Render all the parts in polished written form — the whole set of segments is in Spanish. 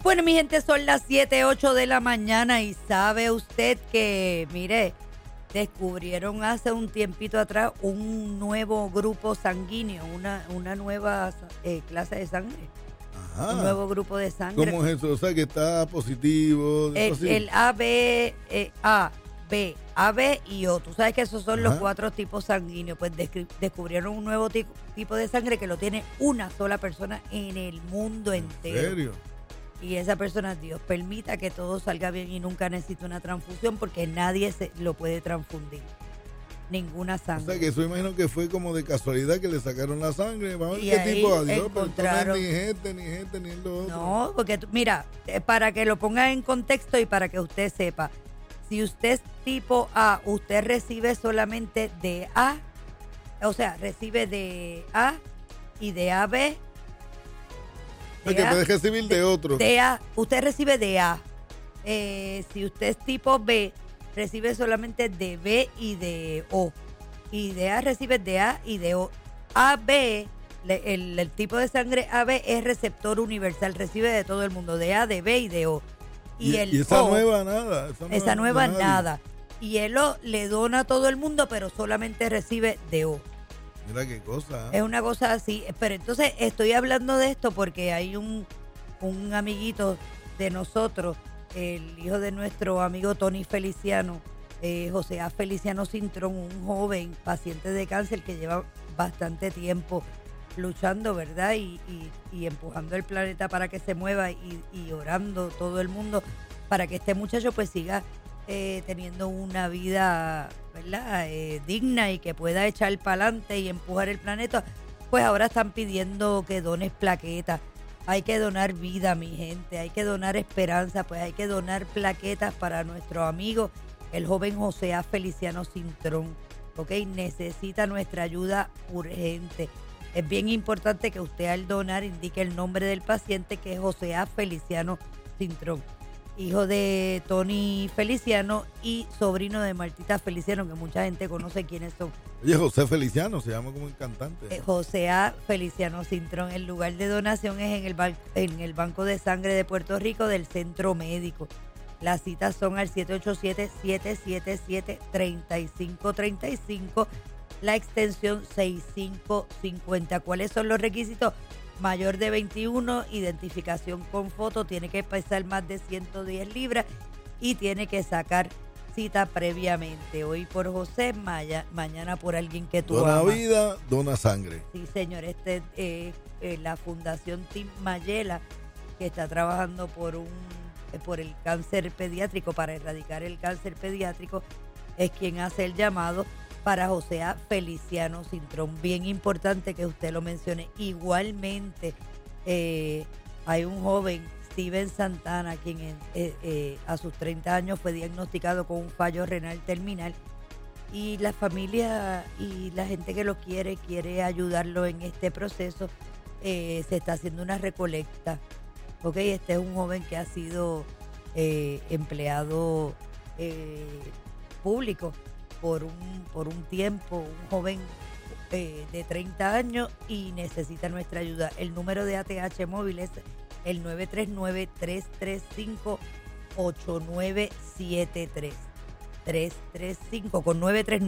Bueno, mi gente, son las 7:08 de la mañana y sabe usted que, mire, descubrieron hace un tiempito atrás un nuevo grupo sanguíneo, una nueva clase de sangre. Ajá. Un nuevo grupo de sangre. ¿Cómo es eso? O sea, que está positivo. El AB, A, B y O. Tú sabes que esos son los 4 tipos sanguíneos. Pues descubrieron un nuevo tipo de sangre que lo tiene una sola persona en el mundo entero. ¿En serio? Y esa persona, Dios permita que todo salga bien y nunca necesite una transfusión porque nadie se lo puede transfundir. Ninguna sangre. O sea, que eso imagino que fue como de casualidad que le sacaron la sangre. Vamos a ver Y qué ahí tipo adiós, pero encontraron- esto no es ni lo otro. No, porque mira, para que lo ponga en contexto y para que usted sepa, si usted es tipo A, usted recibe solamente de A, o sea, recibe de A y de AB. O sea, que puedes recibir de otro. De A, usted recibe de A. Si usted es tipo B, recibe solamente de B y de O. Y de A recibe de A y de O. AB, el tipo de sangre AB es receptor universal, recibe de todo el mundo, de A, de B y de O. Y el esa O, nueva nada. esa nueva de nadie. nada. Y el O le dona a todo el mundo, pero solamente recibe de O. Mira qué cosa. Es una cosa así. Pero entonces estoy hablando de esto porque hay un amiguito de nosotros, el hijo de nuestro amigo Tony Feliciano, José A. Feliciano Cintrón, un joven paciente de cáncer que lleva bastante tiempo luchando, ¿verdad? Y empujando el planeta para que se mueva y orando todo el mundo para que este muchacho pues siga teniendo una vida, ¿verdad? Digna y que pueda echar para adelante y empujar el planeta. Pues ahora están pidiendo que dones plaquetas. Hay que donar vida, mi gente, hay que donar esperanza, pues hay que donar plaquetas para nuestro amigo, el joven José A. Feliciano Cintrón, ¿ok? Necesita nuestra ayuda urgente. Es bien importante que usted al donar indique el nombre del paciente, que es José A. Feliciano Cintrón, hijo de Tony Feliciano y sobrino de Martita Feliciano, que mucha gente conoce quiénes son. Oye, José Feliciano se llama como un cantante. José A. Feliciano Cintrón. El lugar de donación es en el Banco de Sangre de Puerto Rico del Centro Médico. Las citas son al 787-777-3535, la extensión 6550. ¿Cuáles son los requisitos? Mayor de 21, identificación con foto, tiene que pesar más de 110 libras y tiene que sacar cita previamente. Hoy por José, mañana por alguien que tú Dona amas. vida, dona sangre. Sí, señor, este es la Fundación Team Mayela, que está trabajando por el cáncer pediátrico, para erradicar el cáncer pediátrico, es quien hace el llamado para José A. Feliciano Cintrón. Bien importante que usted lo mencione. Igualmente, hay un joven, Steven Santana, quien a sus 30 años fue diagnosticado con un fallo renal terminal, y la familia y la gente que lo quiere ayudarlo en este proceso. Se está haciendo una recolecta. Ok, este es un joven que ha sido empleado público por un tiempo, un joven de 30 años y necesita nuestra ayuda. El número de ATH móvil es el 939-335-8973. 335 con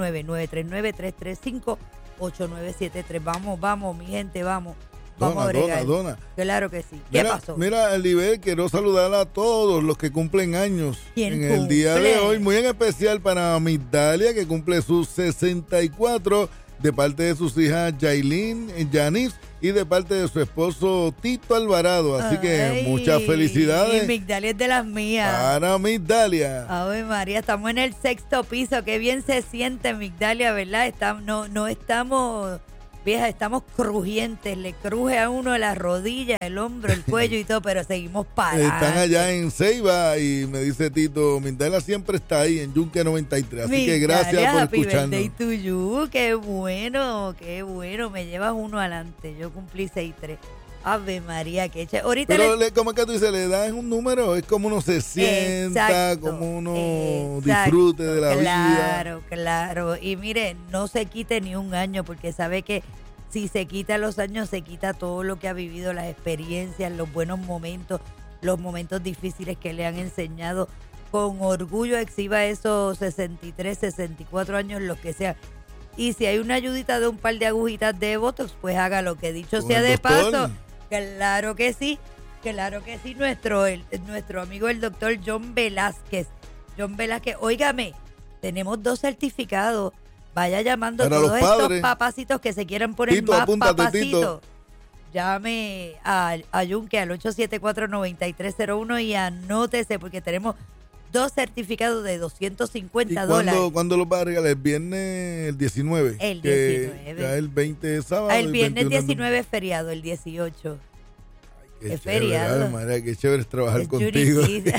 939-335-8973. Vamos, mi gente, vamos. Vamos a bregar. Dona. Claro que sí. ¿Qué pasó? Mira, Elibel, quiero saludar a todos los que cumplen años ¿Quién en el día de cumple? hoy. Muy en especial para Migdalia, que cumple sus 64, de parte de sus hijas Yailin, Yanis, y de parte de su esposo Tito Alvarado. Así que Ay, muchas felicidades Migdalia es de las mías. para Migdalia. Ave María, estamos en el 6º piso. Qué bien se siente, Migdalia, ¿verdad? No estamos, vieja, estamos crujientes. Le cruje a uno la rodilla, el hombro, el cuello y todo, pero seguimos parados. Están allá en Ceiba y me dice Tito, Migdalia siempre está ahí en Yunque 93. Así que gracias por happy escucharnos. birthday to you. Qué bueno. Me llevas uno adelante. Yo cumplí 6'3". Ave María, qué chévere. Ahorita Pero ¿cómo es que tú dices? ¿Le das un número? Es como uno se sienta, Exacto, como uno exacto, disfrute de la vida. Claro. Y mire, no se quite ni un año, porque sabe que si se quita los años, se quita todo lo que ha vivido, las experiencias, los buenos momentos, los momentos difíciles que le han enseñado. Con orgullo exhiba esos 63, 64 años, los que sean. Y si hay una ayudita de un par de agujitas de Botox, pues haga lo que dicho Con sea el de doctor. paso. Claro que sí. Claro que sí, nuestro amigo el doctor John Velázquez. John Velázquez, óigame, tenemos 2 certificados. Vaya llamando a Para todos los estos padres. papacitos que se quieran poner Tito, más apúntate, papacitos. Llame a Yunque al 874-9301 y anótese porque tenemos 2 certificados de ¿Y $250. cuándo los va a regalar? El viernes, el 19. El que 19. Ya el 20 es sábado. El viernes 21 es 19 es feriado, el 18. Qué es chévere, feriado. Ave María, qué chévere es trabajar Es contigo. Juneteenth.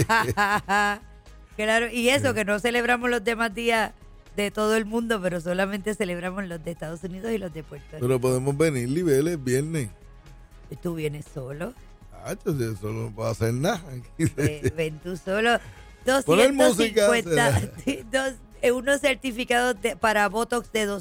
Claro, y eso, que no celebramos los demás días de todo el mundo, pero solamente celebramos los de Estados Unidos y los de Puerto Rico. Pero podemos venir, Libel, el viernes. Tú vienes solo, Entonces eso no puedo hacer nada. ven tú solo. Poner música, 250, unos certificados para Botox de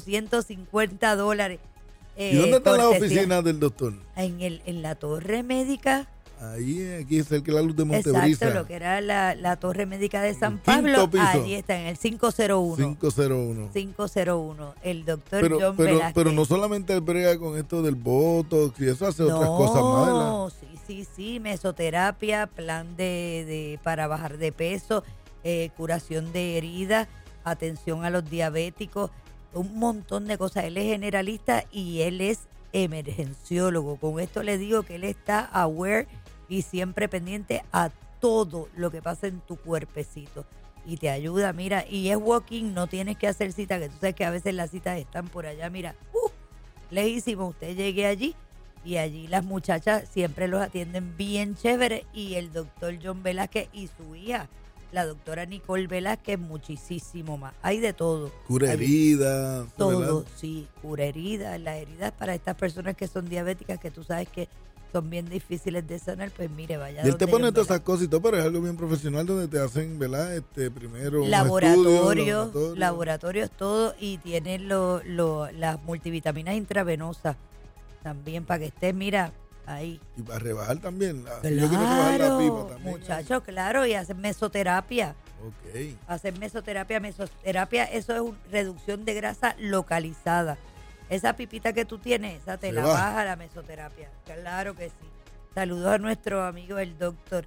$250. ¿Y dónde están las cortesía. oficinas del doctor? En la torre médica. Ahí, aquí cerca de la luz de Montebrisa. Exacto, lo que era la torre médica de San Quinto Pablo. piso. Allí está, en el 501. 501. 501. El doctor John Pero, Velázquez. pero no solamente él brega con esto del Botox y eso hace otras cosas más, ¿verdad? No, sí, mesoterapia, plan para bajar de peso, curación de heridas, atención a los diabéticos, un montón de cosas. Él es generalista y él es emergenciólogo. Con esto le digo que él está aware y siempre pendiente a todo lo que pasa en tu cuerpecito. Y te ayuda, mira, y es walking, no tienes que hacer cita, que tú sabes que a veces las citas están por allá, mira, lejísimo, usted llegue allí y allí las muchachas siempre los atienden bien chévere y el doctor John Velázquez y su hija, la doctora Nicole Velázquez, muchísimo más. Hay de todo. Cura heridas. Todo, sí, cura heridas. Las heridas para estas personas que son diabéticas, que tú sabes que son bien difíciles de sanar, pues mire, vaya. Y él te donde pone John todas esas Velázquez. cosas y todo, pero es algo bien profesional donde te hacen, ¿verdad? Primero unos Laboratorios, estudios, todo, y tienen las multivitaminas intravenosas también para que estés, mira, ahí. Y para rebajar también. Claro, Yo quiero rebajar la pipa también. muchachos, claro, y hacen mesoterapia. Ok. Hacer mesoterapia, eso es reducción de grasa localizada. Esa pipita que tú tienes, esa te Se la va. baja la mesoterapia. Claro que sí. Saludos a nuestro amigo el doctor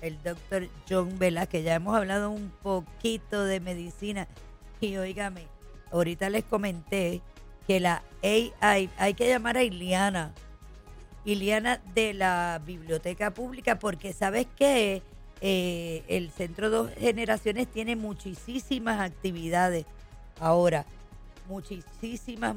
John Velázquez. Ya hemos hablado un poquito de medicina. Y óigame, ahorita les comenté que la AI, hay que llamar a Iliana de la Biblioteca Pública, porque ¿sabes qué? El Centro 2 Generaciones tiene muchísimas actividades ahora, muchísimas,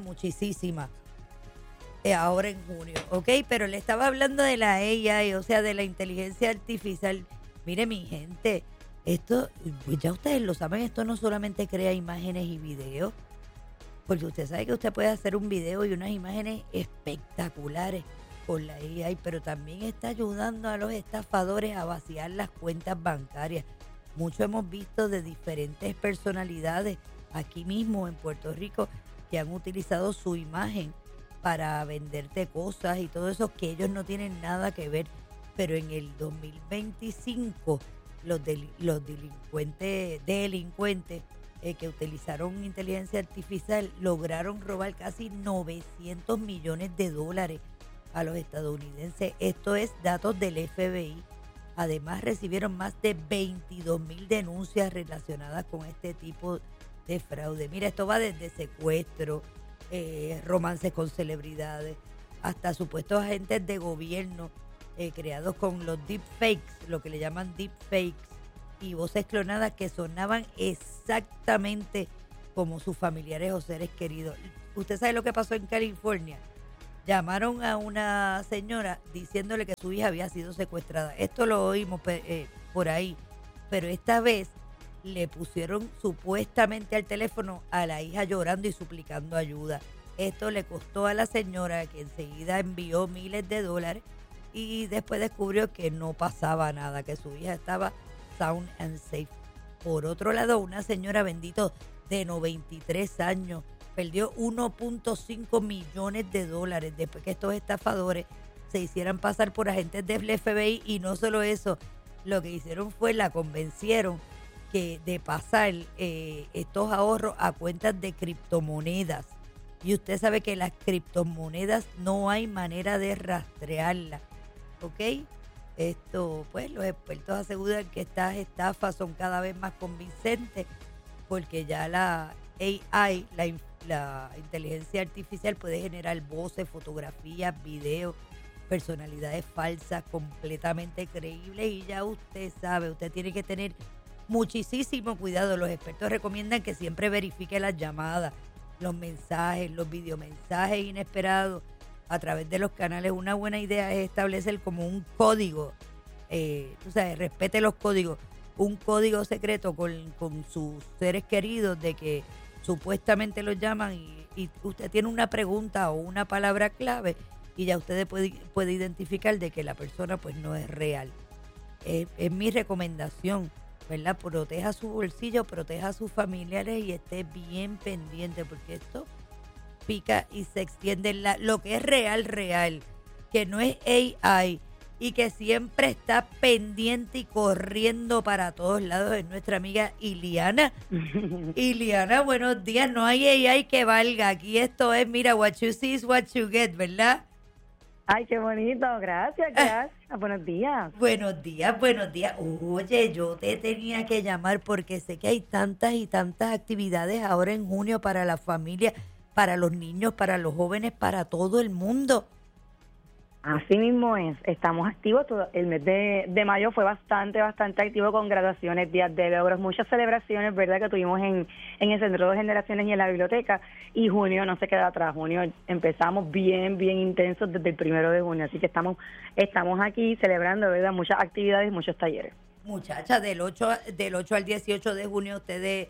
ahora en junio, ¿ok? Pero le estaba hablando de la AI, o sea, de la inteligencia artificial. Mire, mi gente, esto, pues ya ustedes lo saben, esto no solamente crea imágenes y videos, porque usted sabe que usted puede hacer un video y unas imágenes espectaculares con la AI, pero también está ayudando a los estafadores a vaciar las cuentas bancarias. Mucho hemos visto de diferentes personalidades aquí mismo en Puerto Rico que han utilizado su imagen para venderte cosas y todo eso que ellos no tienen nada que ver. Pero en el 2025 los delincuentes que utilizaron inteligencia artificial lograron robar casi $900 millones a los estadounidenses. Esto es datos del FBI. Además recibieron más de 22,000 denuncias relacionadas con este tipo de fraude. Mira, esto va desde secuestro, romances con celebridades, hasta supuestos agentes de gobierno creados con los deepfakes, lo que le llaman deepfakes, y voces clonadas que sonaban exactamente como sus familiares o seres queridos. ¿Usted sabe lo que pasó en California? Llamaron a una señora diciéndole que su hija había sido secuestrada. Esto lo oímos por ahí, pero esta vez le pusieron supuestamente al teléfono a la hija llorando y suplicando ayuda. Esto le costó a la señora, que enseguida envió miles de dólares y después descubrió que no pasaba nada, que su hija estaba sound and safe. Por otro lado, una señora, bendito, de 93 años, perdió $1.5 millones después que estos estafadores se hicieran pasar por agentes del FBI y no solo eso, lo que hicieron fue la convencieron que de pasar estos ahorros a cuentas de criptomonedas. Y usted sabe que las criptomonedas no hay manera de rastrearlas, ¿ok? Esto, pues los expertos aseguran que estas estafas son cada vez más convincentes porque ya la AI, la inteligencia artificial puede generar voces, fotografías, videos, personalidades falsas completamente creíbles y ya usted sabe, usted tiene que tener muchísimo cuidado. Los expertos recomiendan que siempre verifique las llamadas, los mensajes, los videomensajes inesperados a través de los canales. Una buena idea es establecer como un código, tú sabes, respete los códigos, un código secreto con sus seres queridos de que supuestamente los llaman y usted tiene una pregunta o una palabra clave y ya usted puede identificar de que la persona pues no es real. Es mi recomendación, ¿verdad? Proteja su bolsillo, proteja a sus familiares y esté bien pendiente porque esto pica y se extiende. Lo que es real, que no es AI y que siempre está pendiente y corriendo para todos lados es nuestra amiga Iliana. Iliana, buenos días. No hay AI que valga. Aquí esto es, mira, what you see is what you get, ¿verdad? Ay, qué bonito. Gracias, gracias. Buenos días. Buenos días, buenos días. Oye, yo te tenía que llamar porque sé que hay tantas y tantas actividades ahora en junio para la familia, para los niños, para los jóvenes, para todo el mundo. Así mismo es. Estamos activos. El mes de mayo fue bastante activo con graduaciones, días de logros, muchas celebraciones, ¿verdad?, que tuvimos en el Centro de Generaciones y en la biblioteca. Y junio no se queda atrás. Junio empezamos bien intensos desde el 1 de junio. Así que estamos aquí celebrando, ¿verdad?, muchas actividades, muchos talleres. Muchachas, del 8 al 18 de junio ustedes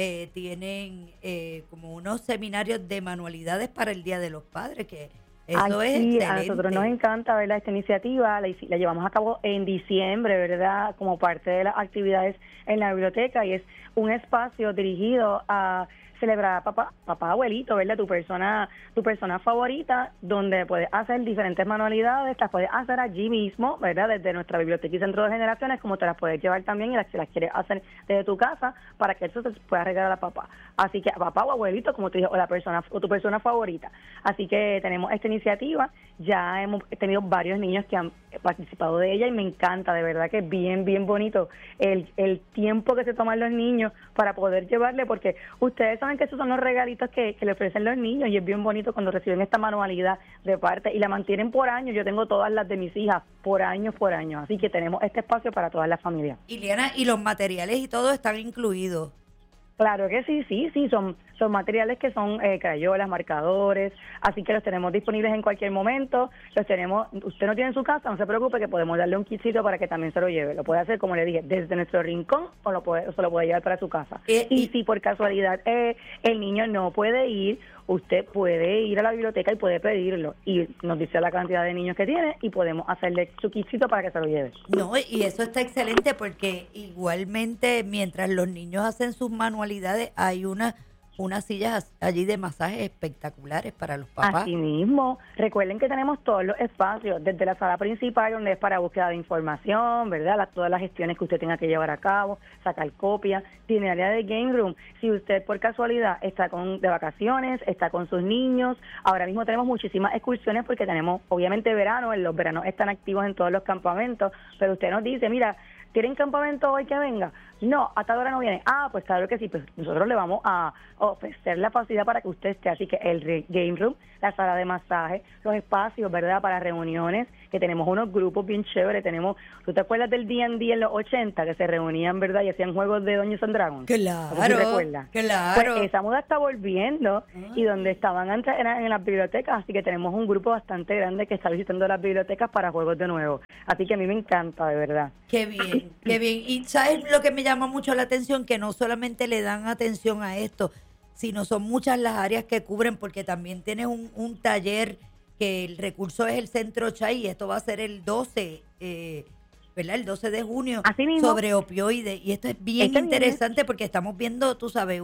tienen como unos seminarios de manualidades para el Día de los Padres, que eso es excelente. A nosotros nos encanta, ¿verdad?, esta iniciativa. La llevamos a cabo en diciembre, ¿verdad?, como parte de las actividades en la biblioteca, y es un espacio dirigido a celebrar a papá, abuelito, ¿verdad?, tu persona favorita, donde puedes hacer diferentes manualidades, las puedes hacer allí mismo, ¿verdad?, desde nuestra biblioteca y centro de generaciones, como te las puedes llevar también y si las quieres hacer desde tu casa, para que eso se pueda regalar a papá. Así que a papá o abuelito, como te dije, o tu persona favorita. Así que tenemos esta iniciativa, ya hemos tenido varios niños que han participado de ella y me encanta, de verdad que es bien bonito el tiempo que se toman los niños para poder llevarle, porque ustedes saben que esos son los regalitos que le ofrecen los niños y es bien bonito cuando reciben esta manualidad de parte y la mantienen por años. Yo tengo todas las de mis hijas por años, así que tenemos este espacio para todas las familias. Iliana, ¿y los materiales y todo están incluidos? Claro que sí, son materiales que son crayolas, marcadores, así que los tenemos disponibles en cualquier momento. Los tenemos, usted no tiene en su casa, no se preocupe, que podemos darle un kitcito para que también se lo lleve. Lo puede hacer, como le dije, desde nuestro rincón o se lo puede llevar para su casa. Y si por casualidad el niño no puede ir, usted puede ir a la biblioteca y puede pedirlo. Y nos dice la cantidad de niños que tiene y podemos hacerle su kitcito para que se lo lleve. No, y eso está excelente porque igualmente mientras los niños hacen sus manualidades hay unas sillas allí de masajes espectaculares para los papás. Así mismo, recuerden que tenemos todos los espacios, desde la sala principal, donde es para búsqueda de información, ¿verdad?, todas las gestiones que usted tenga que llevar a cabo, sacar copias. Tiene área de game room. Si usted por casualidad está de vacaciones, está con sus niños, ahora mismo tenemos muchísimas excursiones porque tenemos, obviamente, verano, en los veranos están activos en todos los campamentos, pero usted nos dice, mira, ¿quieren campamento hoy que venga? No, hasta ahora no viene. Pues claro que sí, pues nosotros le vamos a ofrecer la facilidad para que usted esté. Así que el game room, la sala de masaje, los espacios, ¿verdad?, para reuniones, que tenemos unos grupos bien chéveres. ¿Tú te acuerdas del D&D en los 80 que se reunían, ¿verdad?, y hacían juegos de Dungeons and Dragons? Claro, ¿Sí recuerdas? Claro. Pues esa moda está volviendo y donde estaban antes eran en las bibliotecas, así que tenemos un grupo bastante grande que está visitando las bibliotecas para juegos de nuevo. Así que a mí me encanta, de verdad. Qué bien, qué bien. Y ¿sabes lo que me llama mucho la atención? Que no solamente le dan atención a esto, sino son muchas las áreas que cubren, porque también tienes un taller que el recurso es el Centro Chay y esto va a ser el 12, ¿verdad?, el 12 de junio, sobre opioides. Y esto es bien interesante porque estamos viendo, tú sabes,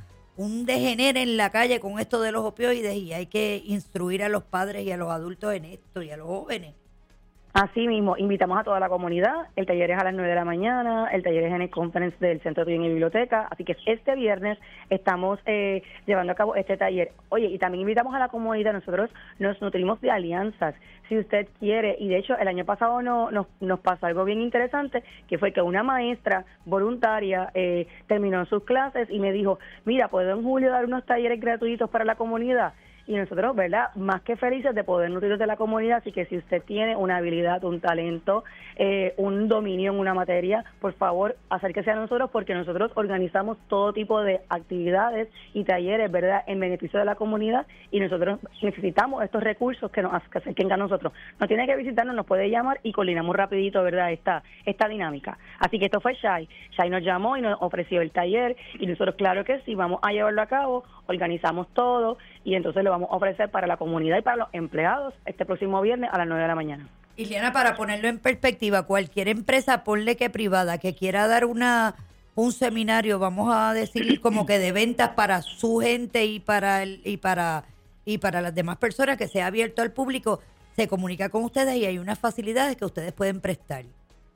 un degenere en la calle con esto de los opioides y hay que instruir a los padres y a los adultos en esto y a los jóvenes. Así mismo, invitamos a toda la comunidad. El taller es a las 9 de la mañana, el taller es en el conference del Centro Turing y Biblioteca, así que este viernes estamos llevando a cabo este taller. Oye, y también invitamos a la comunidad, nosotros nos nutrimos de alianzas, si usted quiere, y de hecho el año pasado nos pasó algo bien interesante, que fue que una maestra voluntaria terminó sus clases y me dijo, mira, ¿puedo en julio dar unos talleres gratuitos para la comunidad? Y nosotros, ¿verdad?, más que felices de poder nutrirnos de la comunidad, así que si usted tiene una habilidad, un talento, un dominio en una materia, por favor, acérquese a nosotros porque nosotros organizamos todo tipo de actividades y talleres, ¿verdad?, en beneficio de la comunidad y nosotros necesitamos estos recursos que nos acerquen a nosotros. No tiene que visitarnos, nos puede llamar y coordinamos rapidito, ¿verdad?, esta dinámica. Así que esto fue Shai. Shai nos llamó y nos ofreció el taller y nosotros, claro que sí, vamos a llevarlo a cabo, organizamos todo y entonces lo vamos a ofrecer para la comunidad y para los empleados este próximo viernes a las 9 de la mañana. Ileana, para ponerlo en perspectiva, cualquier empresa, ponle que privada, que quiera dar un seminario, vamos a decir como que de ventas para su gente y para las demás personas, que sea abierto al público, se comunica con ustedes y hay unas facilidades que ustedes pueden prestar.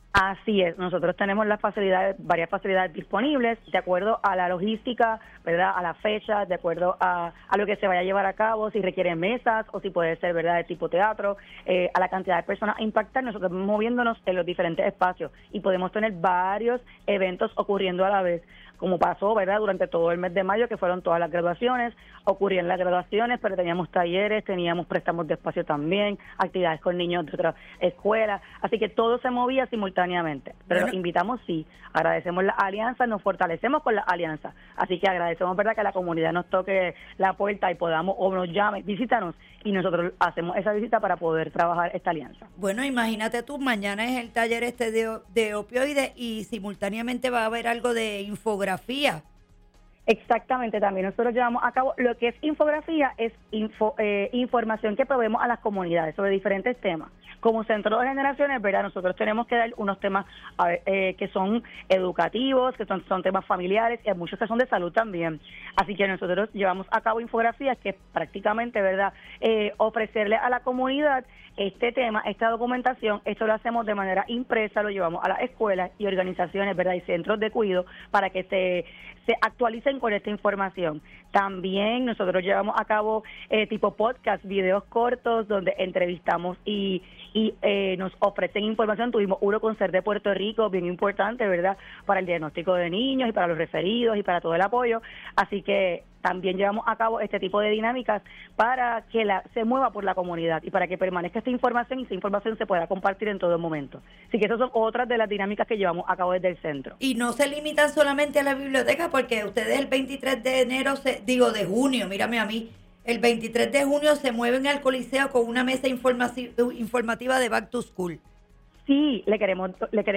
Así es, nosotros tenemos las facilidades, varias facilidades disponibles de acuerdo a la logística, ¿verdad?, a la fecha, de acuerdo a lo que se vaya a llevar a cabo, si requiere mesas o si puede ser, ¿verdad?, de tipo teatro, a la cantidad de personas a impactar. Nosotros moviéndonos en los diferentes espacios y podemos tener varios eventos ocurriendo a la vez, como pasó, ¿verdad?, durante todo el mes de mayo, que fueron todas las graduaciones, ocurrían las graduaciones, pero teníamos talleres, teníamos préstamos de espacio también, actividades con niños de otras escuelas, así que todo se movía simultáneamente. Pero los invitamos, sí, agradecemos las alianzas, nos fortalecemos con las alianzas, así que agradecemos, ¿verdad?, que la comunidad nos toque la puerta y podamos, o nos llame, visítanos, y nosotros hacemos esa visita para poder trabajar esta alianza. Bueno, imagínate tú, mañana es el taller de opioides y simultáneamente va a haber algo de infografía. Exactamente, también nosotros llevamos a cabo lo que es infografía, es información que proveemos a las comunidades sobre diferentes temas. Como Centro de Generaciones, ¿verdad?, nosotros tenemos que dar unos temas que son educativos, que son temas familiares y hay muchos que son de salud también. Así que nosotros llevamos a cabo infografías que prácticamente, ¿verdad?, ofrecerle a la comunidad este tema, esta documentación. Esto lo hacemos de manera impresa, lo llevamos a las escuelas y organizaciones, ¿verdad?, y centros de cuidado para que se actualicen con esta información. También nosotros llevamos a cabo tipo podcast, videos cortos donde entrevistamos y nos ofrecen información. Tuvimos uno con CER de Puerto Rico, bien importante, ¿verdad?, para el diagnóstico de niños y para los referidos y para todo el apoyo. Así que también llevamos a cabo este tipo de dinámicas para que se mueva por la comunidad y para que permanezca esta información y esa información se pueda compartir en todo momento. Así que esas son otras de las dinámicas que llevamos a cabo desde el centro. Y no se limitan solamente a la biblioteca, porque ustedes el 23 de enero, de junio, mírame a mí, el 23 de junio se mueven al Coliseo con una mesa informativa de Back to School. Sí, le queremos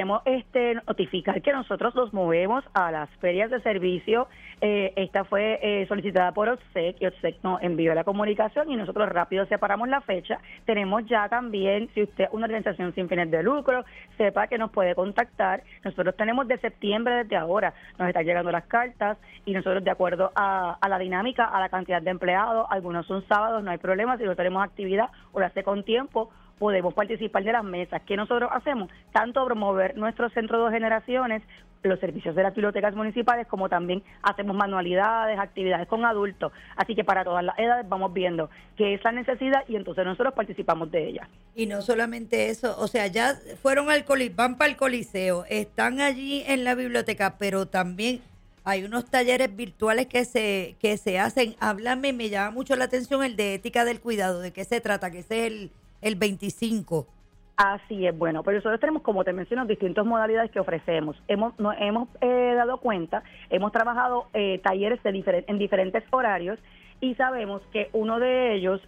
notificar que nosotros los movemos a las ferias de servicio. Esta fue solicitada por OTSEC y OTSEC nos envió la comunicación y nosotros rápido separamos la fecha. Tenemos ya también, si usted es una organización sin fines de lucro, sepa que nos puede contactar. Nosotros tenemos de septiembre desde ahora, nos están llegando las cartas y nosotros de acuerdo a la dinámica, a la cantidad de empleados, algunos son sábados, no hay problema, si no tenemos actividad o lo hace con tiempo, podemos participar de las mesas. ¿Qué nosotros hacemos? Tanto promover nuestro centro de generaciones, los servicios de las bibliotecas municipales, como también hacemos manualidades, actividades con adultos. Así que para todas las edades vamos viendo qué es la necesidad y entonces nosotros participamos de ella. Y no solamente eso, o sea, ya fueron van para el Coliseo, están allí en la biblioteca, pero también hay unos talleres virtuales que se hacen. Háblame, me llama mucho la atención el de ética del cuidado. ¿De qué se trata? Que ese es el 25. Así es, bueno, pero nosotros tenemos, como te menciono, distintas modalidades que ofrecemos. Nos hemos dado cuenta, hemos trabajado talleres en diferentes horarios y sabemos que uno de ellos,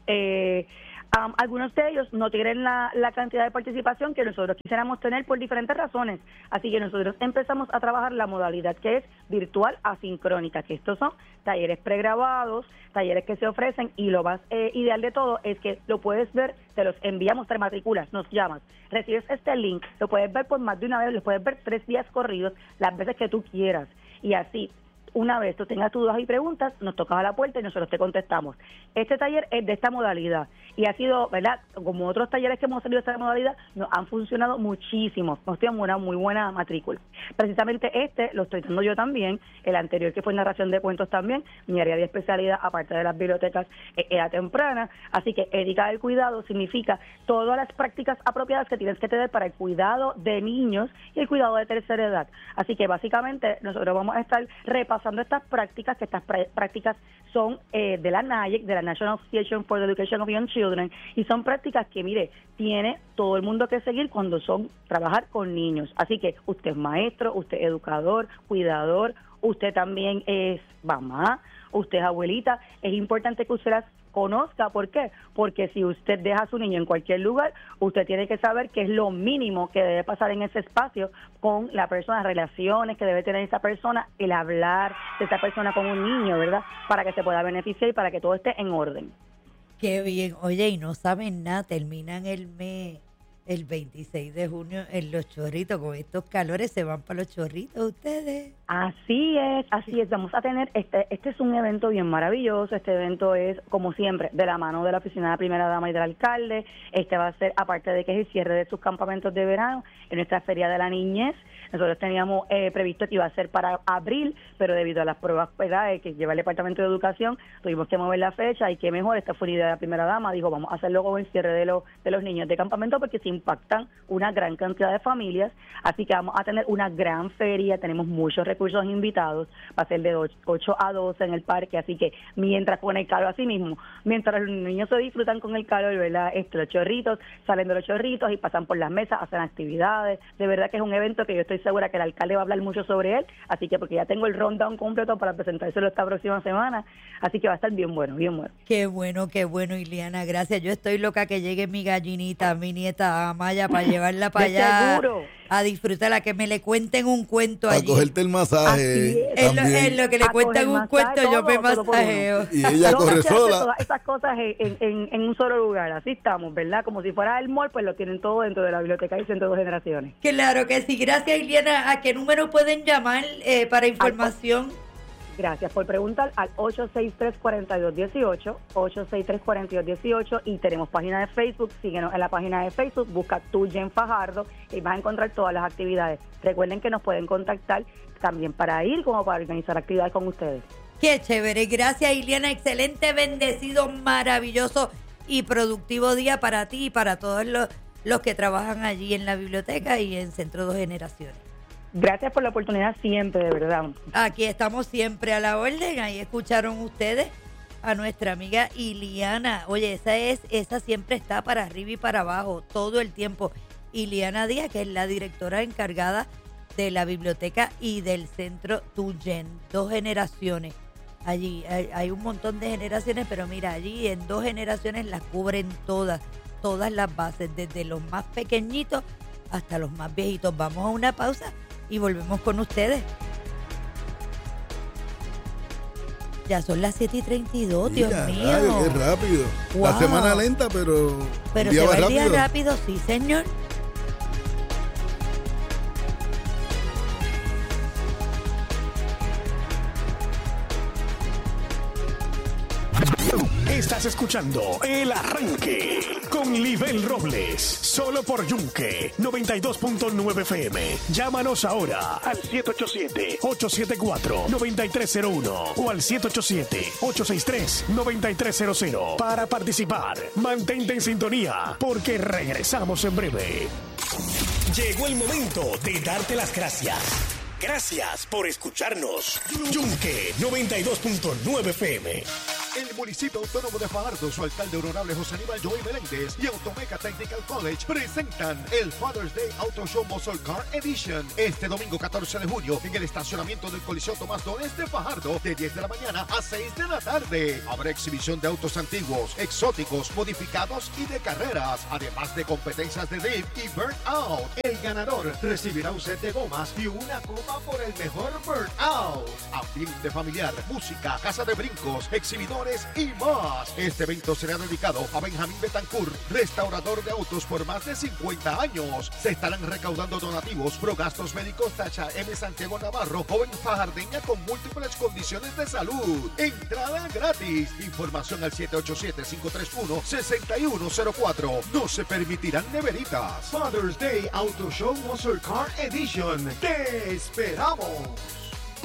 algunos de ellos no tienen la cantidad de participación que nosotros quisiéramos tener por diferentes razones. Así que nosotros empezamos a trabajar la modalidad que es virtual asincrónica, que estos son talleres pregrabados, talleres que se ofrecen y lo más ideal de todo es que lo puedes ver, te los enviamos, te matriculas, nos llamas, recibes este link, lo puedes ver por más de una vez, lo puedes ver 3 días corridos, las veces que tú quieras y así una vez tú tengas tus dudas y preguntas, nos tocas a la puerta y nosotros te contestamos. Este taller es de esta modalidad y ha sido, ¿verdad? Como otros talleres que hemos salido de esta modalidad, nos han funcionado muchísimo. Nos tenemos una muy buena matrícula. Precisamente lo estoy dando yo también, el anterior que fue narración de cuentos también, mi área de especialidad, aparte de las bibliotecas, era temprana. Así que ética del cuidado significa todas las prácticas apropiadas que tienes que tener para el cuidado de niños y el cuidado de tercera edad. Así que básicamente nosotros vamos a estar repasando estas prácticas, que estas prácticas son de la NAYEC, de la National Association for the Education of Young Children, y son prácticas que, mire, tiene todo el mundo que seguir cuando son trabajar con niños. Así que usted es maestro, usted es educador, cuidador, usted también es mamá, usted es abuelita. Es importante que usted las conozca. ¿Por qué? Porque si usted deja a su niño en cualquier lugar, usted tiene que saber qué es lo mínimo que debe pasar en ese espacio con la persona, las relaciones que debe tener esa persona, el hablar de esa persona con un niño, ¿verdad? Para que se pueda beneficiar y para que todo esté en orden. Qué bien. Oye, y no saben nada, terminan el mes, el 26 de junio en Los Chorritos. Con estos calores se van para Los Chorritos ustedes. Así es. Vamos a tener, este es un evento bien maravilloso. Este evento es, como siempre, de la mano de la oficina de la primera dama y del alcalde. Este va a ser, aparte de que es el cierre de sus campamentos de verano, en nuestra Feria de la Niñez. Nosotros teníamos previsto que iba a ser para abril, pero debido a las pruebas, ¿verdad?, que lleva el Departamento de Educación, tuvimos que mover la fecha. Y qué mejor, esta fue una idea de la primera dama. Dijo, vamos a hacerlo como el cierre de los niños de campamento, porque se impactan una gran cantidad de familias. Así que vamos a tener una gran feria. Tenemos muchos recursos invitados. Va a ser de 8 a 12 en el parque. Así que mientras con el calor, así mismo, mientras los niños se disfrutan con el calor, ¿verdad?, los chorritos, salen de los chorritos y pasan por las mesas, hacen actividades. De verdad que es un evento que yo estoy segura que el alcalde va a hablar mucho sobre él, así que porque ya tengo el rundown completo para presentárselo esta próxima semana, así que va a estar bien bueno, bien bueno. Qué bueno, Iliana, gracias. Yo estoy loca que llegue mi gallinita, mi nieta Amaya, para llevarla para allá. Seguro. A disfrutarla, que me le cuenten un cuento allí. Para cogerte el masaje. Es lo que le cuentan un cuento, yo me masajeo. Y ella corre sola. Todas esas cosas en un solo lugar, así estamos, ¿verdad? Como si fuera el mall, pues lo tienen todo dentro de la biblioteca y Centro de Generaciones. Claro que sí. Gracias, Iliana. ¿A qué número pueden llamar para información? Gracias por preguntar al 863-4218, 863-4218, y tenemos página de Facebook. Síguenos en la página de Facebook, busca Tuyen Fajardo y vas a encontrar todas las actividades. Recuerden que nos pueden contactar también para ir como para organizar actividades con ustedes. Qué chévere. Gracias, Iliana. Excelente, bendecido, maravilloso y productivo día para ti y para todos los que trabajan allí en la biblioteca y en Centro de Generaciones. Gracias por la oportunidad siempre, de verdad. Aquí estamos siempre a la orden. Ahí escucharon ustedes a nuestra amiga Iliana. Oye, esa siempre está para arriba y para abajo todo el tiempo. Iliana Díaz, que es la directora encargada de la biblioteca y del Centro Tuyen. 2 generaciones. Allí hay un montón de generaciones, pero mira, allí en 2 generaciones las cubren todas las bases, desde los más pequeñitos hasta los más viejitos. Vamos a una pausa y volvemos con ustedes. Ya son las 7:32, Dios mío. Qué rápido. Wow. La semana lenta, pero se va el día rápido, sí, señor. Estás escuchando El Arranque con Libel Robles, solo por Yunque 92.9 FM. Llámanos ahora al 787-874-9301 o al 787-863-9300 para participar. Mantente en sintonía porque regresamos en breve. Llegó el momento de darte las gracias. Gracias por escucharnos. Yunque 92.9 FM. El municipio autónomo de Fajardo, su alcalde honorable José Aníbal Joey Meléndez y Automeca Technical College presentan el Father's Day Auto Show Muscle Car Edition este domingo 14 de junio en el estacionamiento del Coliseo Tomás Donés de Fajardo de 10 de la mañana a 6 de la tarde. Habrá exhibición de autos antiguos, exóticos, modificados y de carreras, además de competencias de drift y burnout. El ganador recibirá un set de gomas y una copa por el mejor burnout. Ambiente familiar, música, casa de brincos, exhibidores promociones y más. Este evento será dedicado a Benjamín Betancourt, restaurador de autos por más de 50 años. Se estarán recaudando donativos pro gastos médicos Tacha M. Santiago Navarro, joven fajardeña con múltiples condiciones de salud. Entrada gratis. Información al 787-531-6104. No se permitirán neveritas. Father's Day Auto Show Muscle Car Edition. ¡Te esperamos!